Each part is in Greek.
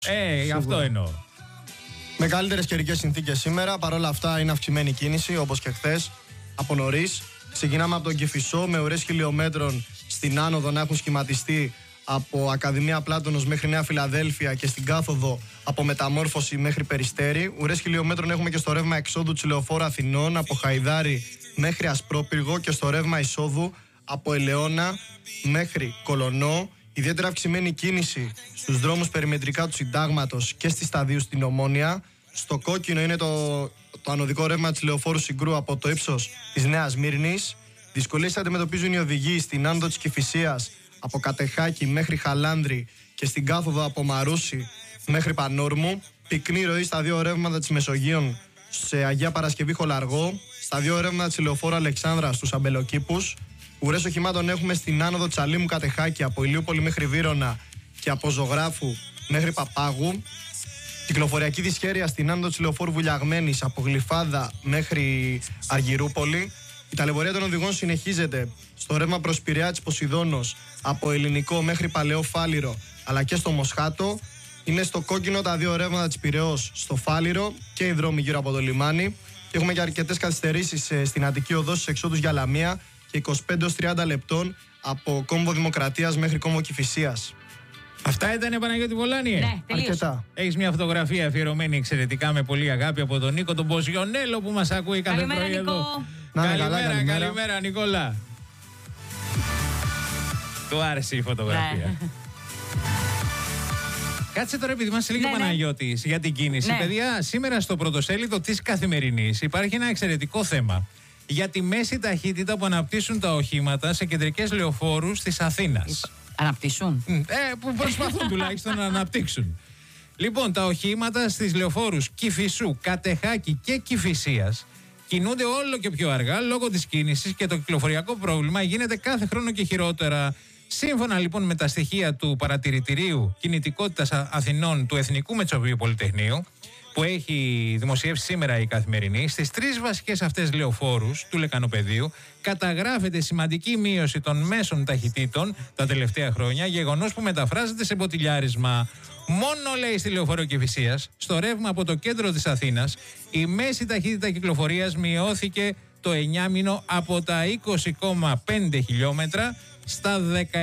Αυτό εννοώ. Με καλύτερες καιρικές συνθήκες σήμερα. Παρ' όλα αυτά είναι αυξημένη κίνηση, όπως και χθες, από νωρίς. Ξεκινάμε από τον Κηφισό, με ουρές χιλιόμετρων στην άνοδο να έχουν σχηματιστεί από Ακαδημία Πλάτωνος μέχρι Νέα Φιλαδέλφια και στην κάθοδο από Μεταμόρφωση μέχρι Περιστέρι. Ουρές χιλιόμετρων έχουμε και στο ρεύμα εξόδου της Λεωφόρου Αθηνών από Χαϊδάρι μέχρι Ασπρόπυργο και στο ρεύμα εισόδου από Ελαιώνα μέχρι Κολονό. Ιδιαίτερα αυξημένη κίνηση στους δρόμους περιμετρικά του Συντάγματος και στη Σταδίου στην Ομόνια. Στο κόκκινο είναι το ανωδικό ρεύμα της Λεωφόρου Συγκρού από το ύψος της Νέας Μύρνης. Δυσκολίες αντιμετωπίζουν οι οδηγοί στην άνοδο της Κηφισίας από Κατεχάκη μέχρι Χαλάνδρη και στην κάθοδο από Μαρούσι μέχρι Πανόρμου. Πυκνή ροή στα δύο ρεύματα της Μεσογείων σε Αγία Παρασκευή Χολαργό. Στα δύο ρεύματα της Λεωφόρου Αλεξάνδρα στους Αμπελοκήπους. Ουρές οχημάτων έχουμε στην άνοδο Τσαλίμου Κατεχάκη από Ηλιούπολη μέχρι Βύρωνα και από Ζωγράφου μέχρι Παπάγου. Κυκλοφοριακή δυσχέρεια στην άνοδο της Λεωφόρου Βουλιαγμένης από Γλυφάδα μέχρι Αργυρούπολη. Η ταλαιπωρία των οδηγών συνεχίζεται στο ρεύμα προς Πειραιά της Ποσειδώνος από Ελληνικό μέχρι Παλαιό Φάληρο αλλά και στο Μοσχάτο. Είναι στο κόκκινο τα δύο ρεύματα της Πειραιώς στο Φάληρο και οι δρόμοι γύρω από το λιμάνι. Και έχουμε και αρκετές καθυστερήσεις στην Αττική Οδό στους εξόδους για Λαμία και 25-30 λεπτών από Κόμβο Δημοκρατίας μέχρι Κόμβο Κηφισίας. Αυτά ήταν, Παναγιώτη Βολάνη. Ναι, αρκετά. Έχεις μια φωτογραφία αφιερωμένη εξαιρετικά με πολύ αγάπη από τον Νίκο τον Μποζιονέλο που μας ακούει κάθε πρωί εδώ. Καλημέρα Νικόλα. Του άρεσε η φωτογραφία. Κάτσε τώρα, επειδή μας έλεγε ο Παναγιώτης για την κίνηση. Παιδιά, σήμερα στο πρωτοσέλιδο της Καθημερινής υπάρχει ένα εξαιρετικό θέμα για τη μέση ταχύτητα που αναπτύσσουν τα οχήματα σε κεντρικές λεωφόρους της Αθήνας. Αναπτύσσουν. Που προσπαθούν τουλάχιστον να αναπτύξουν. Λοιπόν, τα οχήματα στις λεωφόρους Κηφισού, Κατεχάκη και Κηφισίας κινούνται όλο και πιο αργά λόγω της κίνησης και το κυκλοφοριακό πρόβλημα γίνεται κάθε χρόνο και χειρότερα. Σύμφωνα λοιπόν με τα στοιχεία του Παρατηρητηρίου Κινητικότητας Αθηνών του Εθνικού Μετσοβίου Πολυτεχνείου, που έχει δημοσιεύσει σήμερα η Καθημερινή, στις τρεις βασικές αυτές λεωφόρους του Λεκανοπεδίου καταγράφεται σημαντική μείωση των μέσων ταχυτήτων τα τελευταία χρόνια, γεγονός που μεταφράζεται σε μποτιλιάρισμα. Μόνο, λέει, στη λεωφόρο Κηφισίας, στο ρεύμα από το κέντρο της Αθήνας, η μέση ταχύτητα κυκλοφορίας μειώθηκε το 9μηνο από τα 20,5 χιλιόμετρα στα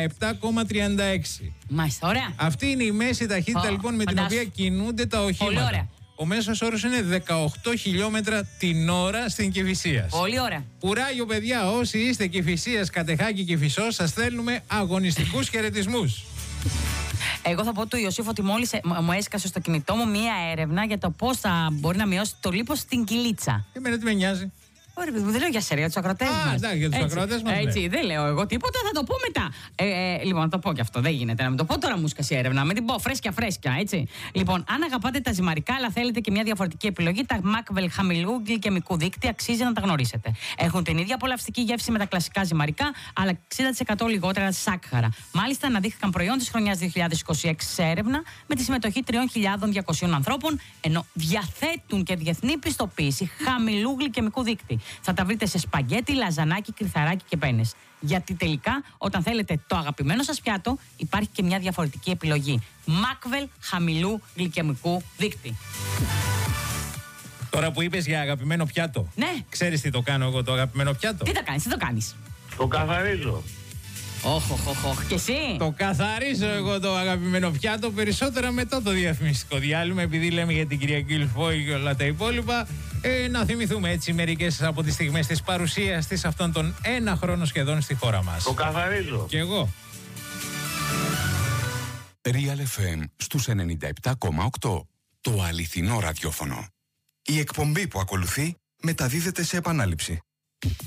17,36. Μάλιστα, ωραία. Αυτή είναι η μέση ταχύτητα λοιπόν με την οποία κινούνται τα οχήματα. Πολύ ωραία. Ο μέσος όρος είναι 18 χιλιόμετρα την ώρα στην Κηφισίας. Πολύ ωραία. Κουράγιο, παιδιά, όσοι είστε Κηφισίας, Κατεχάκη, Κηφισός, σας στέλνουμε αγωνιστικούς χαιρετισμούς. Εγώ θα πω του Ιωσήφ ότι μόλις μου έσκασε στο κινητό μου μία έρευνα για το πώς θα μπορεί να μειώσει το λίπος στην κοιλίτσα. Εμένα τι με νοιάζει. Ωραία, δεν λέω για σένα, για τους ακροατές μας. Εντάξει, για τους ακροατές μας. Έτσι, δεν λέω εγώ τίποτα, θα το πω μετά. Λοιπόν, να το πω και αυτό, δεν γίνεται να μην το πω τώρα, μου σκάσει έρευνα. Με την πω φρέσκια, έτσι. Λοιπόν, αν αγαπάτε τα ζυμαρικά, αλλά θέλετε και μια διαφορετική επιλογή, τα Macvel χαμηλού γλυκαιμικού δείκτη αξίζει να τα γνωρίσετε. Έχουν την ίδια απολαυστική γεύση με τα κλασικά ζυμαρικά, αλλά 60% λιγότερα σάκχαρα. Μάλιστα, αναδείχθηκαν προϊόν της χρονιάς 2026 σε έρευνα με τη συμμετοχή 3.200 ανθρώπων, ενώ διαθέτουν και διεθνή πιστοποίηση χαμηλού γλυκαιμικού δείκτη. Θα τα βρείτε σε σπαγκέτι, λαζανάκι, κρυθαράκι και πένες. Γιατί τελικά, όταν θέλετε το αγαπημένο σας πιάτο, υπάρχει και μια διαφορετική επιλογή. Macvel χαμηλού γλυκαιμικού δείκτη. Τώρα που είπες για αγαπημένο πιάτο, ναι. Ξέρεις τι το κάνω εγώ το αγαπημένο πιάτο? Τι το κάνεις? Το καθαρίζω. Όχ, και εσύ? Το καθαρίζω εγώ το αγαπημένο πιάτο, περισσότερα μετά το διαφημιστικό διάλειμμα, επειδή λέμε για την κυρία Γκυλφόη και όλα τα υπόλοιπα. Να θυμηθούμε έτσι μερικές από τις στιγμές της παρουσίας της αυτόν τον ένα χρόνο σχεδόν στη χώρα μας. Το καθαρίζω. Και εγώ. Real FM στους 97,8. Το αληθινό ραδιόφωνο. Η εκπομπή που ακολουθεί μεταδίδεται σε επανάληψη.